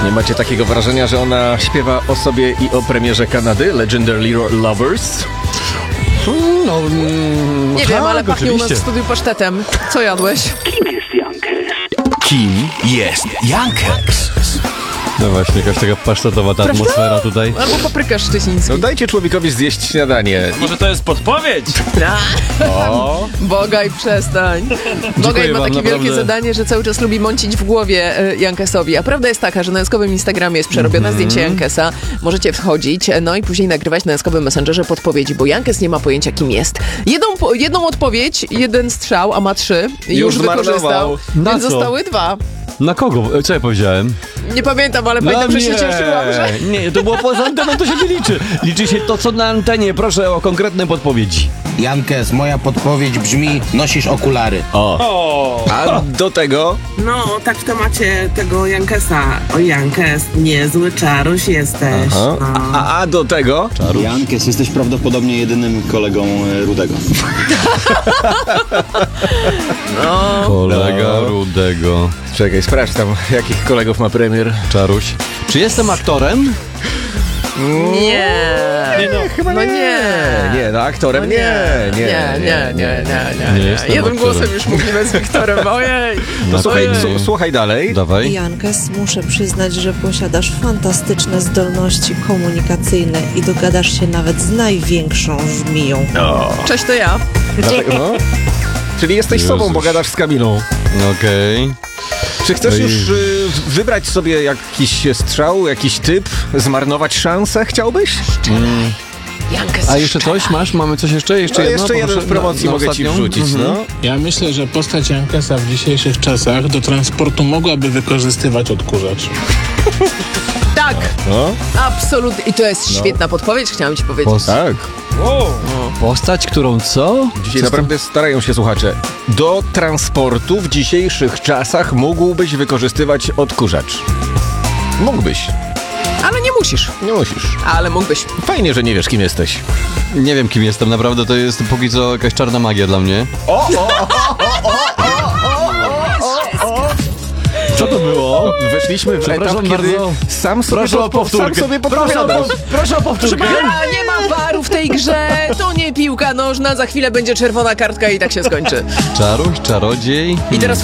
Nie macie takiego wrażenia, że ona śpiewa o sobie i o premierze Kanady, Legendary Lovers? Nie wiem, ale pachnie u nas w studiu pasztetem. Co jadłeś? Kim jest Jankes? No właśnie, jakaś taka pasztetowa ta atmosfera tutaj. Albo paprykarz szczeciński. No dajcie człowiekowi zjeść śniadanie. Może to jest podpowiedź? O, Bogaj, przestań. Bogaj ma wam, takie wielkie naprawdę. zadanie, że cały czas lubi mącić w głowie Jankesowi. A prawda jest taka, że na Janskowym Instagramie jest przerobione zdjęcie Jankesa. Możecie wchodzić, no i później nagrywać na Janskowym Messengerze podpowiedzi, bo Jankes nie ma pojęcia, kim jest. Jedną odpowiedź, jeden strzał, a ma 3. Już wykorzystał. zmarnował. Na Więc co? zostały 2. Na kogo? Co ja powiedziałem? Nie pamiętam, ale pamiętam, że się cieszyłam, że... Nie, to było poza anteną, to się nie liczy. Liczy się to, co na antenie. Proszę o konkretne podpowiedzi. Jankes, moja podpowiedź brzmi: nosisz okulary. a do tego No, tak w temacie tego Jankesa. O, Jankes, niezły czaruś jesteś. No. a do tego Jankes, jesteś prawdopodobnie jedynym kolegą Rudego. Kolega Rudego. Czekaj, sprawdź tam, jakich kolegów ma premier. Czaruś. Czy jestem aktorem? Nie. Chyba No nie. nie. Nie, no aktorem nie. Nie jestem Jednym aktorem. głosem już mówimy z Wiktorem. Ojej. To słuchaj, Ojej. słuchaj dalej. Dawaj. Jankes, muszę przyznać, że posiadasz fantastyczne zdolności komunikacyjne i dogadasz się nawet z największą żmiją. Cześć, to ja. No. Czyli jesteś sobą, Jezus. bo gadasz z Kamilą. Okej. Czy chcesz No i- już wybrać sobie jakiś strzał, jakiś typ, zmarnować szansę? Chciałbyś? Jankes. A jeszcze coś masz? Mamy coś jeszcze? Jeszcze No, jedno? jeszcze jeden w Poproszę, promocji na mogę ci ostatnią? wrzucić, no. Ja myślę, że postać Jankesa w dzisiejszych czasach do transportu mogłaby wykorzystywać odkurzacz. Tak, No, absolutnie. I to jest świetna podpowiedź, chciałam ci powiedzieć. tak. Postać, którą co? Dzisiaj naprawdę starają się słuchacze. Do transportu w dzisiejszych czasach mógłbyś wykorzystywać odkurzacz. Mógłbyś. Ale nie musisz. Nie musisz. Ale mógłbyś. Fajnie, że nie wiesz, kim jesteś. Nie wiem, kim jestem. Naprawdę to jest póki co jakaś czarna magia dla mnie. Co to było? Weszliśmy w etap, Przepraszam kiedy bardzo. sam sobie, Proszę o powtórkę. sam sobie podpowiadasz. Proszę o powtórkę. A nie ma waru w tej grze. To nie piłka nożna. Za chwilę będzie czerwona kartka i tak się skończy. Czaruś, czarodziej. I teraz